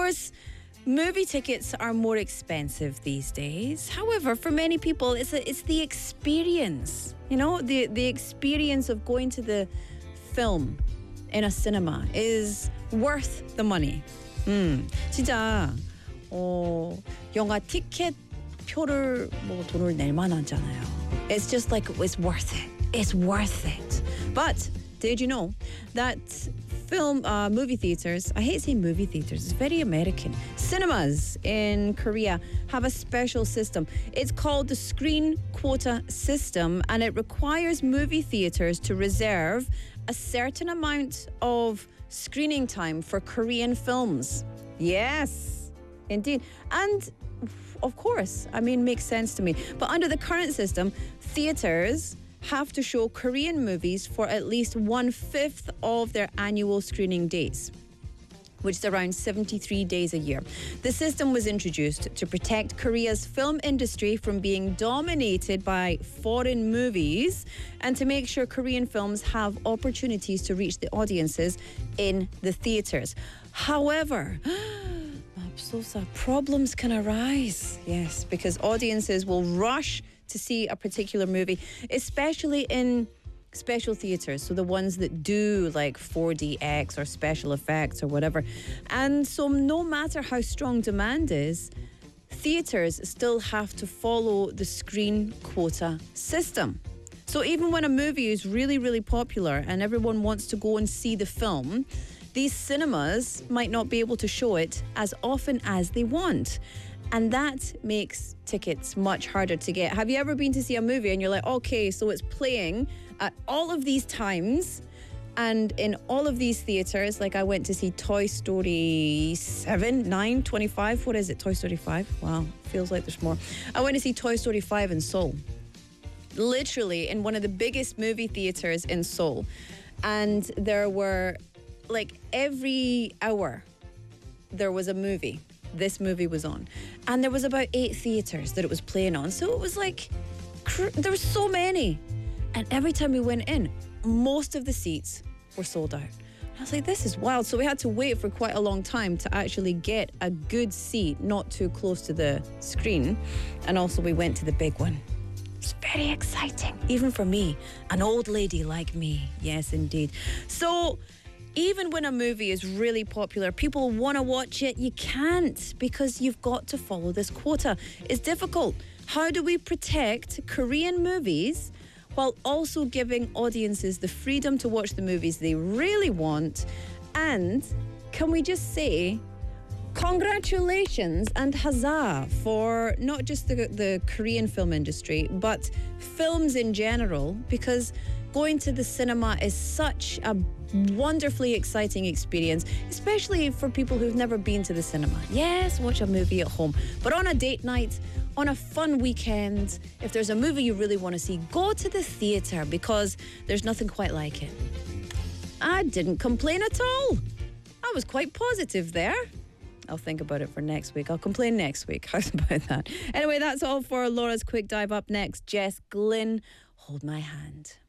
course, movie tickets are more expensive these days. However, for many people, it's the experience. You know, the experience of going to the film in a cinema is worth the money. 진짜 영화 티켓 표를 뭐 돈을 낼 만하잖아요. It's just like it's worth it. It's worth it. But did you know that movie theaters, I hate saying movie theaters, it's very American. Cinemas in Korea have a special system. It's called the screen quota system, and it requires movie theaters to reserve a certain amount of screening time for Korean films. Yes, indeed. And of course, I mean, makes sense to me. But under the current system, theaters have to show Korean movies for at least 1/5 of their annual screening days, which is around 73 days a year. The system was introduced to protect Korea's film industry from being dominated by foreign movies and to make sure Korean films have opportunities to reach the audiences in the theaters. However, problems can arise. Yes, because audiences will rush to see a particular movie, especially in special theaters, so the ones that do like 4DX or special effects or whatever. And so no matter how strong demand is, theaters still have to follow the screen quota system. So even when a movie is really, really popular and everyone wants to go and see the film, these cinemas might not be able to show it as often as they want. And that makes tickets much harder to get. Have you ever been to see a movie and you're like, okay, so it's playing at all of these times and in all of these theaters? Like I went to see Toy Story 7, 9, 25. What is it? Toy Story 5? Wow, feels like there's more. I went to see Toy Story 5 in Seoul. Literally in one of the biggest movie theaters in Seoul. And there were like every hour there was a movie. This movie was on. And there was about 8 theaters that it was playing on. So it was like, there were so many. And every time we went in, most of the seats were sold out. I was like, this is wild. So we had to wait for quite a long time to actually get a good seat, not too close to the screen. And also we went to the big one. It's very exciting, even for me, an old lady like me. Yes, indeed. So even when a movie is really popular, people want to watch it, you can't because you've got to follow this quota. It's difficult. How do we protect Korean movies while also giving audiences the freedom to watch the movies they really want? And can we just say congratulations and huzzah for not just the Korean film industry, but films in general, because going to the cinema is such a wonderfully exciting experience, especially for people who've never been to the cinema. Yes, watch a movie at home, but on a date night, on a fun weekend, if there's a movie you really want to see, go to the theatre because there's nothing quite like it. I didn't complain at all. I was quite positive there. I'll think about it for next week. I'll complain next week. How's about that? Anyway, that's all for Laura's Quick Dive. Up next, Jess Glynn, Hold My Hand.